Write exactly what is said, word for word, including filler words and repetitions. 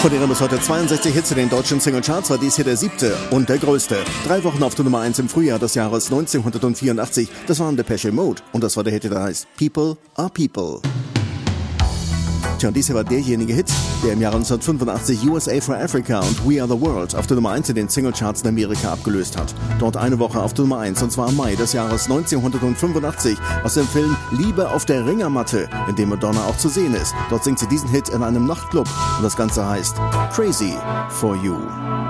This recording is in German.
Von ihren bis heute zweiundsechzig Hits in den deutschen Singlecharts war dies hier der siebte und der größte. Drei Wochen auf der Nummer eins im Frühjahr des Jahres neunzehnhundertvierundachtzig. Das waren Depeche Mode und das war der Hit, der heißt People Are People. Tja, und dies hier war derjenige Hit, der im Jahre neunzehnhundertfünfundachtzig U S A for Africa und We Are the World auf der Nummer eins in den Singlecharts in Amerika abgelöst hat. Dort eine Woche auf der Nummer eins, und zwar im Mai des Jahres neunzehnhundertfünfundachtzig aus dem Film Liebe auf der Ringermatte, in dem Madonna auch zu sehen ist. Dort singt sie diesen Hit in einem Nachtclub und das Ganze heißt Crazy for You.